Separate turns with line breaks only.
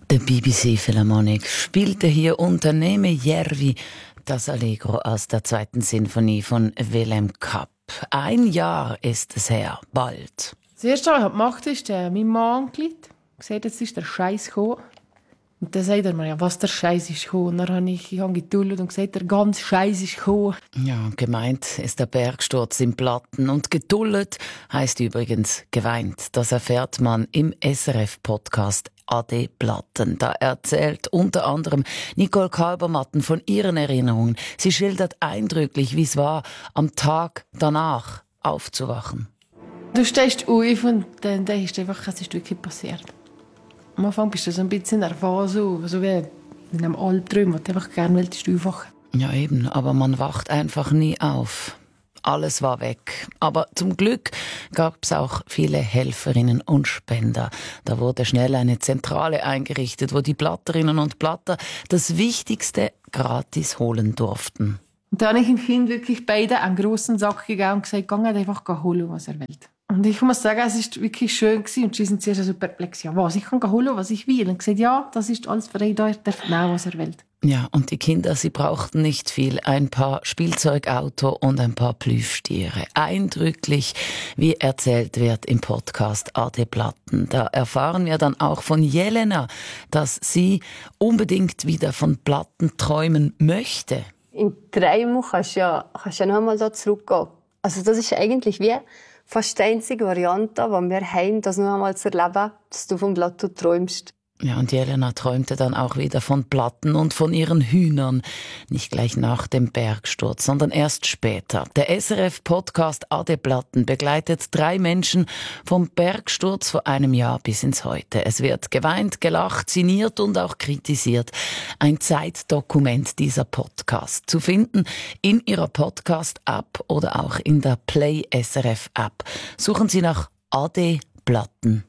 Der BBC Philharmonic spielte hier Unternehme Järvi, das Allegro aus der 2. Sinfonie von Wilhelm Kapp. 1 Jahr ist es her, bald.
Das Erste, was ich gemacht habe, ist mein Mann angerufen. Gesagt, jetzt ist der Scheiß gekommen. Und dann sagt er mir, ja, was der Scheiß ist gekommen. Und dann habe ich geduldet und gesagt, der ganze Scheiß ist gekommen.
Ja, gemeint ist der Bergsturz im Platten. Und geduldet heisst übrigens geweint. Das erfährt man im SRF-Podcast Ade Platten. Da erzählt unter anderem Nicole Kalbermatten von ihren Erinnerungen. Sie schildert eindrücklich, wie es war, am Tag danach aufzuwachen.
Du stehst auf und dann denkst du einfach, es ist wirklich passiert. Am Anfang bist du so ein bisschen nervös, so wie in einem Albtraum, wo du einfach gerne aufwachen willst.
Ja eben, aber man wacht einfach nie auf. Alles war weg. Aber zum Glück gab es auch viele Helferinnen und Spender. Da wurde schnell eine Zentrale eingerichtet, wo die Platterinnen und Platter das Wichtigste gratis holen durften.
Und dann habe ich dem Kind wirklich beide einen grossen Sack gegeben und gesagt, geh einfach holen, was er will. Und ich muss sagen, es war wirklich schön gewesen. Und sie sind zuerst so perplex. Ja, was? Ich kann holen, was ich will. Und gesagt, ja, das ist alles frei, da darf nehmen, was er will.
Ja, und die Kinder, sie brauchten nicht viel. Ein paar Spielzeugauto und ein paar Plüschtiere. Eindrücklich, wie erzählt wird im Podcast Ade Platten. Da erfahren wir dann auch von Jelena, dass sie unbedingt wieder von Platten träumen möchte.
In Träumen kannst du ja noch einmal da zurückgehen. Also das ist eigentlich wie fast die einzige Variante, die wir haben, das noch einmal zu erleben, dass du vom Plateau träumst.
Ja, und Jelena träumte dann auch wieder von Platten und von ihren Hühnern. Nicht gleich nach dem Bergsturz, sondern erst später. Der SRF-Podcast Ade Platten begleitet 3 Menschen vom Bergsturz vor 1 Jahr bis ins Heute. Es wird geweint, gelacht, sinniert und auch kritisiert. Ein Zeitdokument dieser Podcast. Zu finden in Ihrer Podcast-App oder auch in der Play SRF-App. Suchen Sie nach Ade Platten.